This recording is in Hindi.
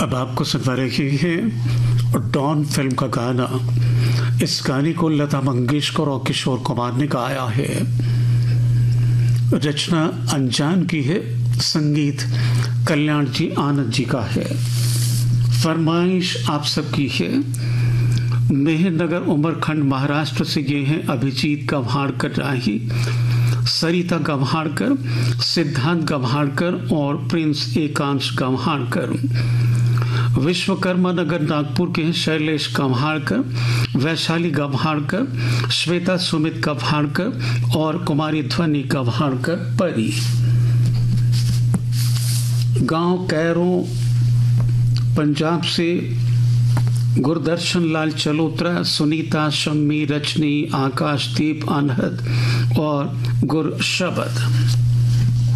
अब आपको सुनवा रही है डॉन फिल्म का गाना। इस गाने को लता मंगेशकर और किशोर कुमार ने गाया है। रचना अनजान की है, संगीत कल्याण जी आनंद जी का है। फरमाइश आप सबकी है। मेहनगर उमरखंड महाराष्ट्र से ये हैं अभिजीत गव्हाणकर राही, सरिता गव्हाणकर, सिद्धांत गव्हाणकर और प्रिंस एकांश गव्हाणकर। विश्वकर्मा नगर नागपुर के हैं शैलेश गव्हाणकर, वैशाली गव्हाणकर, श्वेता सुमित गव्हाणकर और कुमारी ध्वनि गव्हाणकर परी। गांव कैरों पंजाब से गुरदर्शन लाल चलोत्रा, सुनीता, शम्मी, रजनी, आकाशदीप, अनहद और गुरशबद।